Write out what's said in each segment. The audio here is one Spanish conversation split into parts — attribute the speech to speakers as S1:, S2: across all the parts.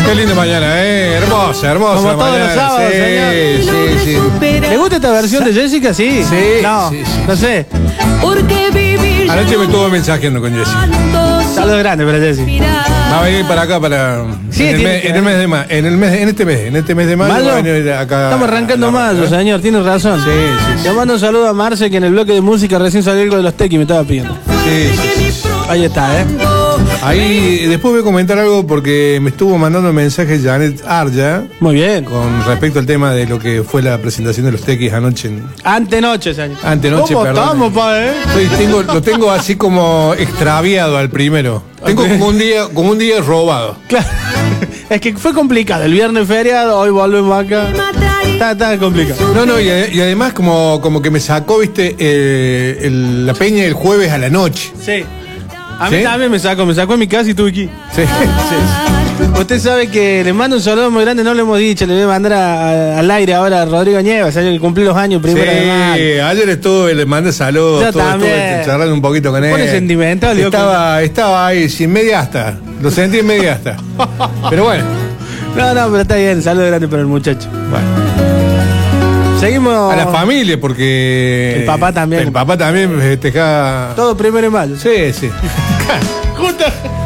S1: Qué linda mañana, hermosa, hermosa.
S2: Como todos
S1: mañana.
S2: los sábados, señor. ¿Le gusta esta versión de Jessica? Sí. No, no sé.
S1: Anoche me estuvo mensajeando con Jessica.
S2: Saludos grandes para Jessica.
S1: Va a venir para acá para
S2: Sí,
S1: en el mes de mayo, en este mes de mayo va a venir acá.
S2: Estamos arrancando mayo, señor, tiene razón.
S1: Sí.
S2: Le mando un saludo a Marce, que en el bloque de música recién salió algo de los tequis, me estaba pidiendo.
S1: Sí.
S2: Ahí está,
S1: Ahí después voy a comentar algo porque me estuvo mandando mensajes Janet Arya.
S2: Muy bien.
S1: Con respecto al tema de lo que fue la presentación de los tequis anoche.
S2: Antenoche, señor.
S1: Antenoche,
S2: ¿Cómo
S1: perdón.
S2: estamos, padre?
S1: Lo tengo así como extraviado al primero. Tengo como un día robado.
S2: Claro. Es que fue complicado. El viernes feriado, hoy volvemos acá. Está complicado.
S1: No, y además como que me sacó, viste, la peña el jueves a la noche.
S2: Sí. A mí también me sacó en mi casa y tuve aquí.
S1: Sí.
S2: Usted sabe que le mando un saludo muy grande, no lo hemos dicho, le voy a mandar al aire ahora a Rodrigo Nieves, ayer que cumplió los años primero de mayo.
S1: Ayer estuve, le mandé saludos, estuve charlando un poquito con él.
S2: Pone sentimental,
S1: estaba ahí, sin media asta, lo sentí en media asta. Pero bueno.
S2: No, pero está bien, saludo grande para el muchacho.
S1: Bueno.
S2: Seguimos.
S1: A la familia, porque
S2: el papá también.
S1: El papá también festeja.
S2: Todo primero de mayo.
S1: Sí.
S2: Justo.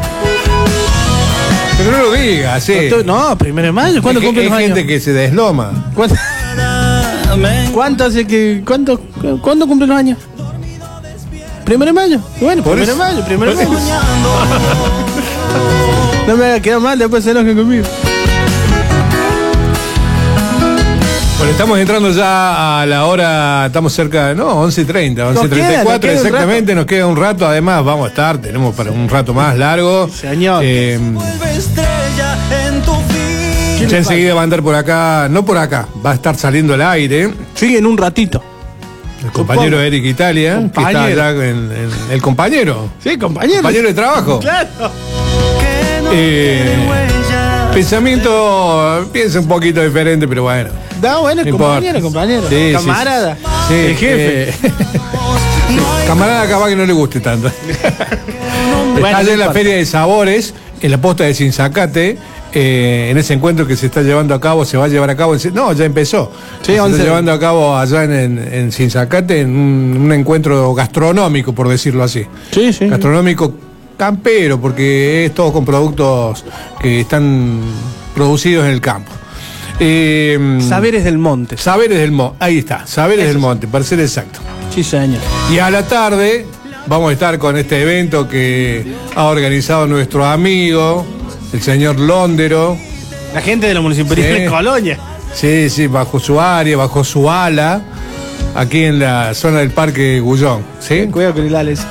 S1: Pero no lo digas, sí.
S2: No, primero de mayo. ¿Cuándo cumple los años?
S1: Hay gente que se desloma.
S2: ¿Cuánto hace que. ¿Cuándo cumple los años? ¿Primero de mayo? Bueno, primero de mayo. No me haga quedar mal, después se enojen conmigo.
S1: Bueno, estamos entrando ya a la hora, estamos cerca, 11:30, 11:34 exactamente, nos queda un rato, además vamos a estar, tenemos para un rato más largo.
S2: Señor.
S1: Ya enseguida va a andar por acá, no por acá, va a estar saliendo al aire.
S2: Sí, en un ratito.
S1: El compañero Eric Italia, que está allá en el compañero.
S2: Sí, compañero.
S1: Compañero de trabajo.
S2: Claro.
S1: Pensamiento, piensa un poquito diferente, pero bueno.
S2: No, bueno,
S1: no
S2: compañero.
S1: Sí,
S2: camarada.
S1: Sí,
S2: el jefe.
S1: Camarada capaz que no le guste tanto. Está allá en la Feria de Sabores, en la posta de Sinzacate, en ese encuentro que se está llevando a cabo, se va a llevar a cabo, ya empezó.
S2: Sí,
S1: se está llevando a cabo allá en Sinzacate, en un encuentro gastronómico, por decirlo así.
S2: Sí.
S1: Gastronómico campero, porque es todo con productos que están producidos en el campo.
S2: Saberes del Monte.
S1: Ahí está, Saberes del Monte, para ser exacto.
S2: Sí, señor.
S1: Y a la tarde vamos a estar con este evento que ha organizado nuestro amigo, el señor Londero.
S2: La gente de la Municipalidad de Colonia.
S1: Sí, bajo su área, bajo su ala, aquí en la zona del Parque Gullón. ¿Sí?
S2: Cuidado con el Alex.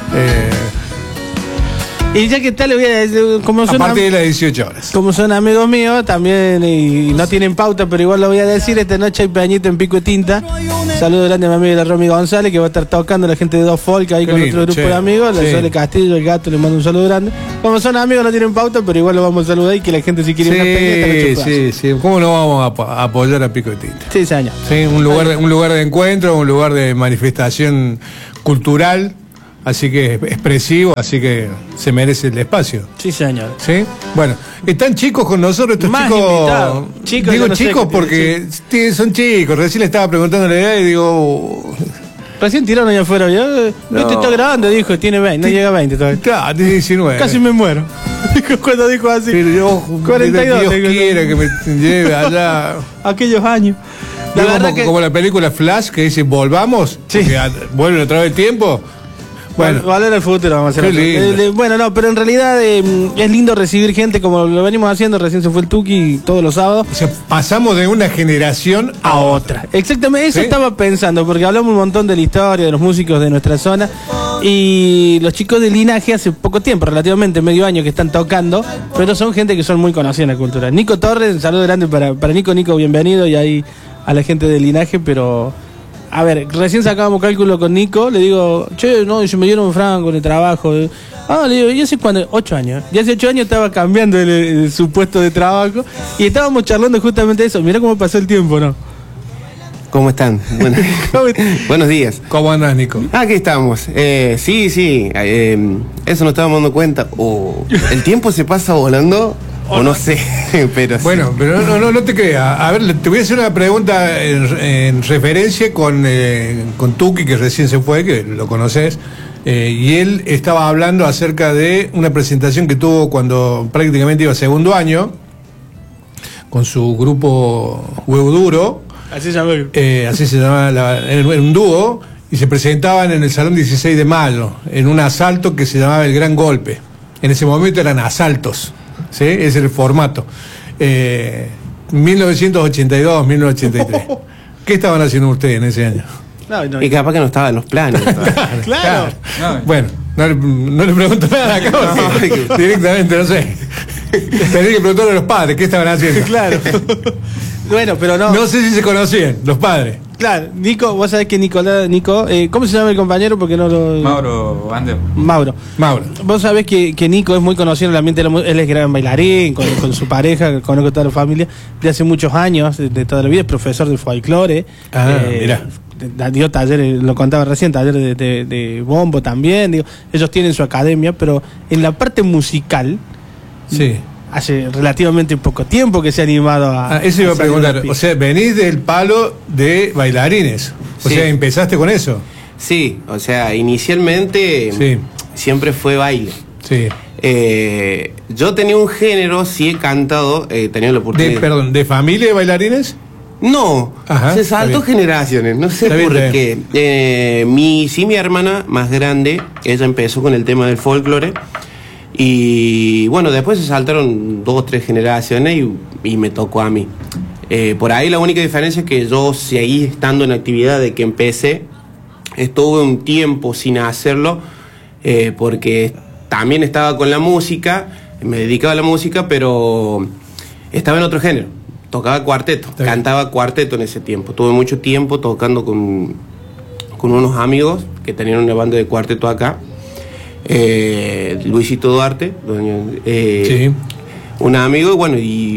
S2: Y ya que tal, le voy a decir,
S1: a partir de las 18 horas.
S2: Como son amigos míos también y no tienen pauta, pero igual lo voy a decir, esta noche hay peñita en Pico de Tinta. Saludo grande a mi amiga Romy González, que va a estar tocando la gente de Dos Folk ahí con otro grupo de amigos, la Sole Castillo, el Gato, le mando un saludo grande. Como son amigos no tienen pauta, pero igual lo vamos a saludar y que la gente si quiere una peñita.
S1: Sí. ¿Cómo no vamos a apoyar a Pico de Tinta?
S2: Sí, señor.
S1: Sí, un lugar de encuentro, un lugar de manifestación cultural. Así que expresivo, así que se merece el espacio.
S2: Sí, señor.
S1: ¿Sí? Bueno, están chicos con nosotros, estos
S2: más
S1: chicos. Digo chicos porque son chicos. Recién le estaba preguntando la edad y digo.
S2: Recién tiraron allá afuera. Viste, está grande, dijo, tiene 20, no llega a 20 todavía.
S1: Claro, tiene 19.
S2: Casi me muero. Cuando dijo así.
S1: Pero yo,
S2: 42.
S1: Dios quiera que me lleve allá.
S2: Aquellos años.
S1: Como la película Flash que dice volvamos, que vuelven otra vez el tiempo.
S2: Bueno, Valor al futuro vamos a hacer. Bueno, no, pero en realidad es lindo recibir gente como lo venimos haciendo. Recién se fue el Tuki todos los sábados.
S1: O sea, pasamos de una generación a otra.
S2: Exactamente, eso estaba pensando, porque hablamos un montón de la historia de los músicos de nuestra zona. Y los chicos de Linaje hace poco tiempo, relativamente medio año que están tocando, pero son gente que son muy conocida en la cultura. Nico Torres, un saludo grande para Nico, bienvenido, y ahí a la gente de Linaje, pero... A ver, recién sacábamos cálculo con Nico, le digo, no, se me dieron franco en el trabajo. Le digo, ¿y hace cuándo? 8 años. Y hace 8 años estaba cambiando su puesto de trabajo y estábamos charlando justamente de eso. Mirá cómo pasó el tiempo, ¿no?
S3: ¿Cómo están? Buenos días.
S1: ¿Cómo andás, Nico?
S3: Aquí estamos. Sí. Eso nos estábamos dando cuenta. El tiempo se pasa volando. o no sé, pero
S1: bueno,
S3: sí.
S1: pero no te creas. A ver, te voy a hacer una pregunta en referencia con Tuki, que recién se fue, que lo conoces, y él estaba hablando acerca de una presentación que tuvo cuando prácticamente iba a segundo año, con su grupo Huevo Duro.
S2: Así se llama.
S1: Así se llama, era un dúo, y se presentaban en el Salón 16 de Mayo, en un asalto que se llamaba El Gran Golpe. En ese momento eran asaltos, ¿sí? Ese es el formato. 1982, 1983. ¿Qué estaban haciendo ustedes en ese año?
S2: No.
S3: Y capaz que no estaba en los planes.
S2: Claro.
S1: No. Bueno, no le pregunto nada acá, porque directamente, no sé. Tenía que preguntarle a los padres qué estaban haciendo.
S2: Claro. Bueno, pero no.
S1: No sé si se conocían, los padres.
S2: Claro, Nico, vos sabés que Nico, ¿cómo se llama el compañero? Porque no lo...
S4: Mauro Ander.
S2: Mauro. Vos sabés que Nico es muy conocido en el ambiente de la música. Él es gran bailarín, con su pareja, conozco toda la familia, de hace muchos años, de toda la vida, es profesor de folclore.
S1: Mirá.
S2: Dio talleres, lo contaba recién, talleres de bombo también. Digo, ellos tienen su academia, pero en la parte musical...
S1: Sí.
S2: Hace relativamente poco tiempo que se ha animado a...
S1: Eso iba a preguntar. O sea, venís del palo de bailarines. O
S3: Sí.
S1: sea, ¿empezaste con eso?
S3: Sí, o sea, inicialmente
S1: Sí.
S3: siempre fue baile.
S1: Sí.
S3: Yo tenía un género, sí he cantado, tenía la oportunidad.
S1: ¿De familia de bailarines?
S3: No,
S1: Ajá,
S3: se saltó
S1: está bien.
S3: generaciones, no sé
S1: Está bien,
S3: por
S1: está
S3: qué. Mi hermana más grande, ella empezó con el tema del folclore. Y bueno, después se saltaron 2 o 3 generaciones y me tocó a mí. Por ahí la única diferencia es que yo seguí estando en actividad de que empecé. Estuve un tiempo sin hacerlo porque también estaba con la música, me dedicaba a la música, pero estaba en otro género. Tocaba cuarteto, cantaba cuarteto en ese tiempo. Tuve mucho tiempo tocando con unos amigos que tenían una banda de cuarteto acá. Luisito Duarte,
S1: Sí.
S3: un amigo, bueno, y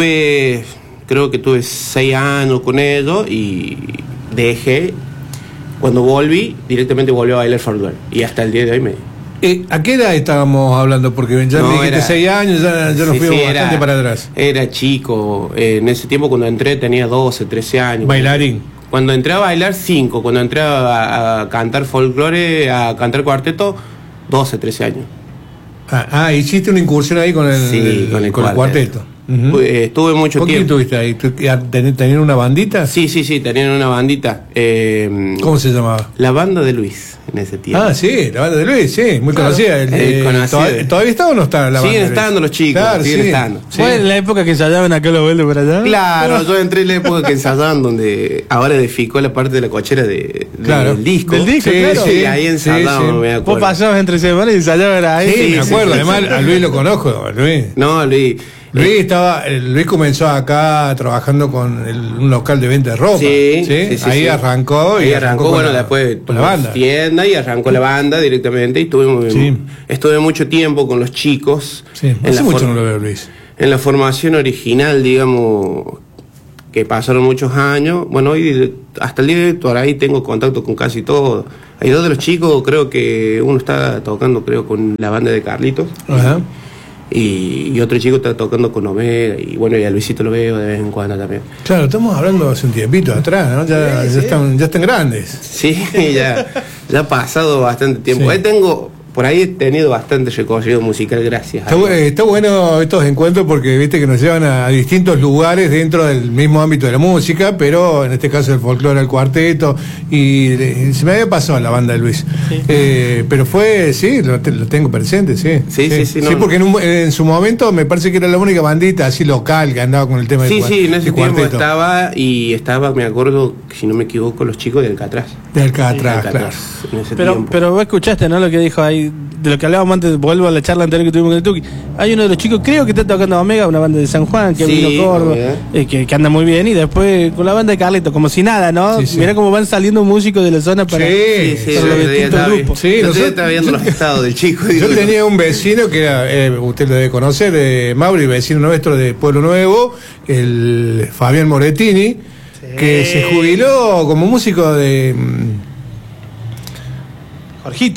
S3: creo que tuve 6 años con ellos y dejé. Cuando volví, directamente volví a bailar folclore y hasta el día de hoy
S1: ¿A qué edad estábamos hablando? Porque ya me dijiste 6 años, ya nos fuimos bastante para atrás.
S3: Era chico, en ese tiempo cuando entré tenía 12, 13 años.
S1: Bailarín.
S3: Cuando entré a bailar, 5. Cuando entré a cantar folclore, a cantar cuarteto, 12, 13 años.
S1: Hiciste una incursión ahí con el cuarteto. Uh-huh.
S3: Estuve mucho
S1: ¿Con quién
S3: tiempo.
S1: estuviste ahí? ¿Tenían una bandita?
S3: Sí, tenían una bandita.
S1: ¿Cómo se llamaba?
S3: La banda de Luis, en ese tiempo.
S1: Sí, la banda de Luis, sí, muy conocida.
S3: Conocida.
S1: ¿Todavía está o no está la banda?
S3: Siguen estando los chicos, siguen estando.
S2: Sí. ¿Fue en la época que ensayaban acá los vuelos por allá?
S3: Claro, yo entré en la época que ensayaban donde ahora edificó la parte de la cochera del disco.
S2: Del disco,
S1: sí,
S2: claro.
S3: Sí, ahí ensayaban, me acuerdo.
S2: Vos pasabas entre semanas y ensayaban ahí.
S1: Sí, me acuerdo, además a Luis lo conozco, Luis.
S3: No, Luis.
S1: Luis comenzó acá trabajando con un local de venta de ropa.
S3: Sí.
S1: Ahí arrancó.
S3: Ahí arrancó, bueno, después
S1: con la banda.
S3: Tienda y arrancó la banda directamente. Y estuve mucho tiempo con los chicos.
S1: Sí, hace mucho no lo veo, Luis.
S3: En la formación original, digamos, que pasaron muchos años. Bueno, hoy hasta el día de hoy, por ahí tengo contacto con casi todos. Hay 2 de los chicos, creo que uno está tocando, con la banda de Carlitos.
S1: Ajá.
S3: Y otro chico está tocando con Omega, y bueno, y a Luisito lo veo de vez en cuando también.
S1: Claro, estamos hablando hace un tiempito atrás, ¿no? Ya están grandes.
S3: Sí, ya ha pasado bastante tiempo.
S1: Sí.
S3: Por ahí he tenido bastante recorrido musical, gracias.
S1: Está bueno estos encuentros porque viste que nos llevan a distintos lugares dentro del mismo ámbito de la música, pero en este caso el folclore, el cuarteto, y se me había pasado la banda de Luis. Sí. Pero lo tengo presente, sí.
S3: Sí,
S1: porque en su momento me parece que era la única bandita así local que andaba con el tema de
S3: en ese tiempo estaba, me acuerdo, si no me equivoco, los chicos de Alcatraz.
S1: De Alcatraz, claro.
S2: Pero vos escuchaste, ¿no? Lo que dijo ahí, de lo que hablábamos antes, vuelvo a la charla anterior que tuvimos con el Tuki. Hay uno de los chicos, creo que está tocando Omega, una banda de San Juan, que vino Córdoba, que anda muy bien, y después con la banda de Carlitos, como si nada, ¿no? Mirá cómo van saliendo músicos de la zona para los distintos grupos.
S3: Sí, nosotros estaba viendo los estados del chico.
S1: Yo tenía un vecino que era, usted lo debe conocer, Mauri, vecino nuestro de Pueblo Nuevo, el Fabián Morettini, que se jubiló como músico de...
S2: Jorgito.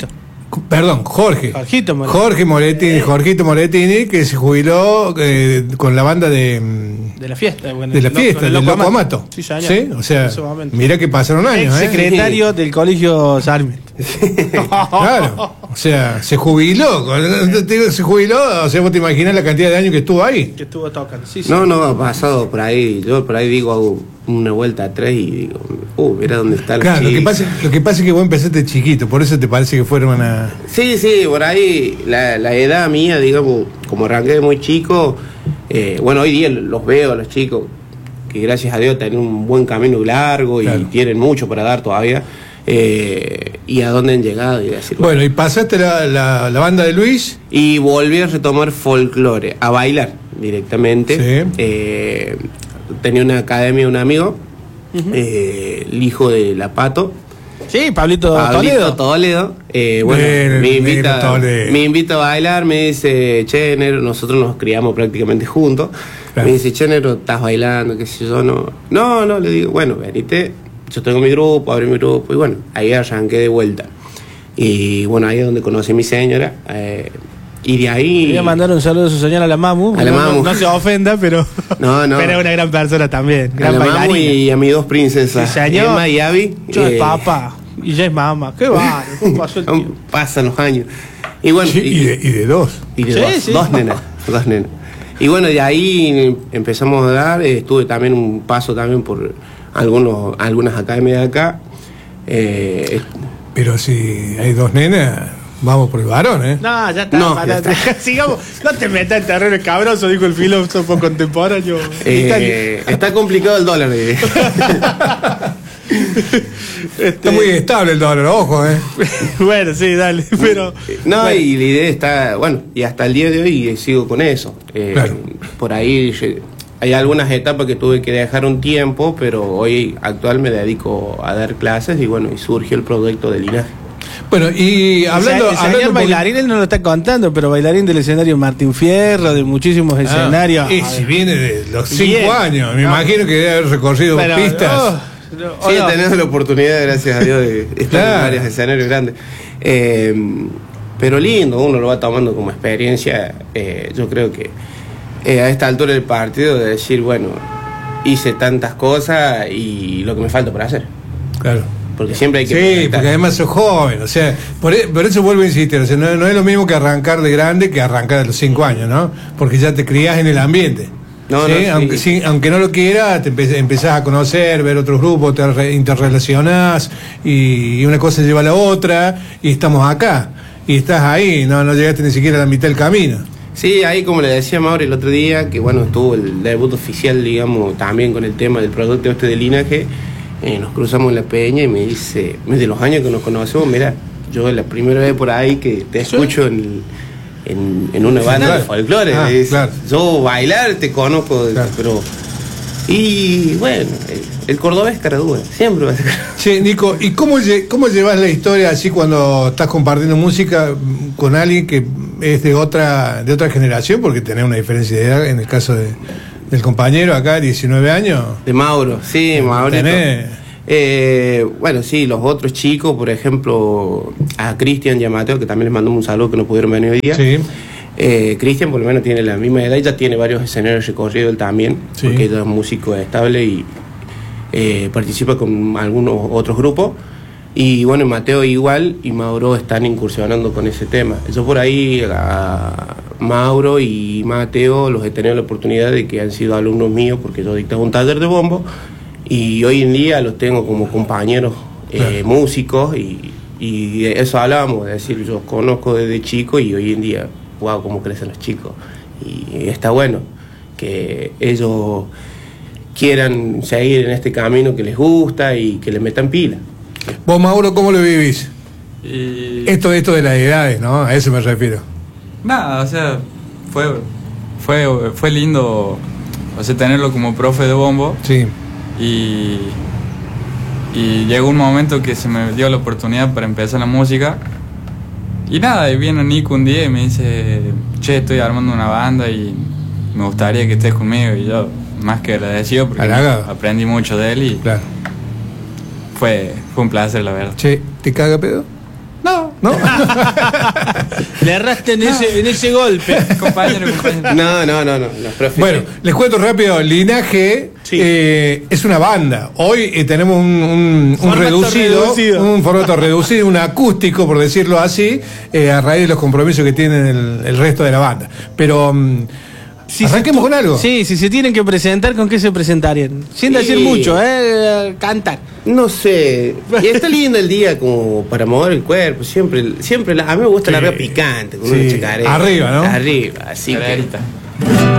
S1: Perdón, Jorge.
S2: Jorgito Moretti.
S1: Jorgito Moretti, que se jubiló con la banda de
S2: la fiesta. Bueno,
S1: de la fiesta, del Locomato.
S2: Sí, señor.
S1: ¿Sí? O sea, mira que pasaron años.
S2: Secretario del Colegio Sarmiento.
S1: Claro. O sea, se jubiló. Se jubiló, o sea, vos te imaginás la cantidad de años que estuvo ahí.
S2: Que estuvo tocando. Sí,
S3: No, ha pasado por ahí. Yo por ahí digo, hago una vuelta atrás y digo, mira dónde está el
S1: Claro, lo que pasa es que vos empezaste chiquito, por eso te parece que fueron a...
S3: Sí, por ahí la edad mía, digamos, como arranqué de muy chico, bueno, hoy día los veo a los chicos que gracias a Dios tienen un buen camino largo y claro, tienen mucho para dar todavía, y a dónde han llegado. Y decir,
S1: bueno, y pasaste la banda de Luis.
S3: Y volví a retomar folclore, a bailar directamente. Sí. Tenía una academia, un amigo, el hijo de La Pato.
S2: Sí, Pablito
S3: Toledo. Bueno, me invita a bailar, me dice, che, Nero, nosotros nos criamos prácticamente juntos. Claro. Me dice, che, Nero, ¿estás bailando? ¿Qué sé yo? No, le digo, bueno, venite, yo tengo mi grupo, abrí mi grupo, y bueno, ahí arranqué de vuelta. Y bueno, ahí es donde conocí a mi señora. Y de ahí...
S2: Quería mandar un saludo a su señora, a la Mamu. No se ofenda, pero... No. Pero es una gran persona también. Gran
S3: a la Mamu y a mis dos princesas.
S2: Sí, señor.
S3: Emma y Abby.
S2: Yo es papá. Y ya es mamá. Qué bárbaro. ¿Cómo pasó el tiempo?
S3: Pasan los años. Y bueno...
S1: Sí, y de dos.
S3: Y de dos. Sí. Dos nenas. Y bueno, de ahí empezamos a dar. Estuve también un paso también por algunas academias de acá.
S1: Pero si hay dos nenas... Vamos por el varón, ¿eh?
S2: No, ya está. Ya está. Sigamos. No te metas en terreno cabroso, dijo el filósofo contemporáneo.
S3: Está complicado el dólar.
S1: Está muy estable el dólar, ojo, ¿eh?
S2: Bueno, sí, dale. Pero
S3: no,
S2: bueno.
S3: Y la idea está, bueno, y hasta el día de hoy sigo con eso. Claro. Por ahí hay algunas etapas que tuve que dejar un tiempo, pero hoy actual me dedico a dar clases y bueno, y surgió el proyecto de Linaje.
S2: Bueno, y hablando bailarín, él no lo está contando, pero bailarín del escenario Martín Fierro, de muchísimos escenarios.
S1: Y si viene de los 5 años, me imagino que debe haber recorrido pistas.
S3: Sí, tenemos la oportunidad, gracias a Dios, de estar en varios escenarios grandes. Pero lindo, uno lo va tomando como experiencia. Yo creo que a esta altura del partido, de decir, bueno, hice tantas cosas y lo que me falta por hacer.
S1: Claro.
S3: Porque siempre hay que...
S1: Sí, porque además sos joven, o sea, por eso vuelvo a insistir, o sea, no es lo mismo que arrancar de grande que arrancar de los 5 años, ¿no? Porque ya te criás en el ambiente. ¿Sí? Aunque no lo quieras, te empezás a conocer, ver otros grupos, te interrelacionás y una cosa lleva a la otra y estamos acá. Y estás ahí, no llegaste ni siquiera a la mitad del camino.
S3: Sí, ahí como le decía Mauri el otro día, que bueno, estuvo el debut oficial, digamos, también con el tema del producto de Linaje. Nos cruzamos en la peña y me dice, de los años que nos conocemos, mira, yo la primera vez por ahí que te escucho en una banda de folclore, claro. Yo bailar te conozco, claro. Pero... Y bueno, el cordobés cara dura, siempre va a ser.
S1: Sí, Nico, ¿y cómo llevas la historia así cuando estás compartiendo música con alguien que es de otra generación? Porque tenés una diferencia de edad en el caso del compañero acá, 19 años.
S3: De Mauro, sí, Maurito. Bueno, sí, los otros chicos, por ejemplo, a Cristian y a Mateo, que también les mandamos un saludo que no pudieron venir hoy día. Sí. Cristian por lo menos tiene la misma edad y ya tiene varios escenarios recorridos él también, sí. Porque ella es músico estable y participa con algunos otros grupos. Y bueno, Mateo igual y Mauro están incursionando con ese tema. Yo por ahí a Mauro y Mateo los he tenido la oportunidad de que han sido alumnos míos porque yo dictaba un taller de bombo y hoy en día los tengo como compañeros claro. Músicos y de eso hablábamos, es decir, yo conozco desde chico y hoy en día, wow, cómo crecen los chicos. Y está bueno que ellos quieran seguir en este camino que les gusta y que le metan pila.
S1: Vos, Mauro, ¿cómo lo vivís? Esto de las edades, ¿no? A eso me refiero.
S4: Nada, o sea, fue lindo, o sea, tenerlo como profe de bombo.
S1: Sí.
S4: Y llegó un momento que se me dio la oportunidad para empezar la música. Y nada, y viene Nico un día y me dice, che, estoy armando una banda y me gustaría que estés conmigo. Y yo, más que agradecido, porque aprendí mucho de él y... Claro. Fue un placer, la verdad.
S1: Che, ¿te caga pedo? No, no.
S2: Le erraste en ese golpe.
S4: Compañero.
S3: No, profe.
S1: Bueno, les cuento rápido, Linaje
S3: Sí.
S1: es una banda. Hoy tenemos un
S2: Formato reducido.
S1: un formato reducido, un acústico, por decirlo así, a raíz de los compromisos que tienen el resto de la banda. Pero arranquemos con algo.
S2: Sí, si se tienen que presentar, ¿con qué se presentarían? Sin decir
S3: Sí.
S2: mucho, cantar.
S3: No sé, y está lindo el día como para mover el cuerpo, siempre a mí me gusta
S1: Sí.
S3: la arriba picante, con
S1: Sí.
S3: una chacarera.
S1: Arriba, ¿no?
S3: Arriba, así que
S4: Caderita.